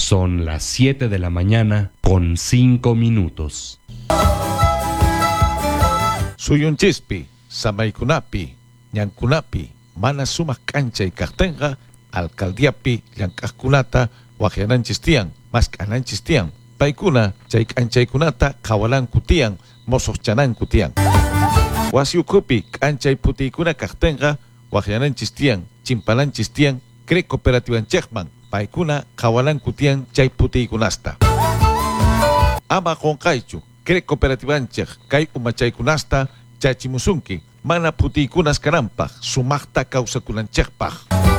Son las 7 de la mañana con 5 minutos. Suyun chispi, samaykunapi, ñankunapi, mana sumak kanchay kaqtinqa, alcaldiapi llank'aqkunata waqyananchis tiyan, mask'ananchis tiyan. Paykuna chay k'anchaykunata qhawalanku tiyan, mosoqchananku tiyan. Wasi ukhupi k'anchay putiykuna kaqtinqa waqyananchis tiyan, chimpananchis tiyan, CREC cooperativanchikman, paykuna qhawalanku tiyan chay putiykunasta. Ama qonqaychu, CREC cooperativanchik kay umachaykunasta chachimusunki, mana putiykunas kananpaq, sumaqta kawsakunanchikpaq.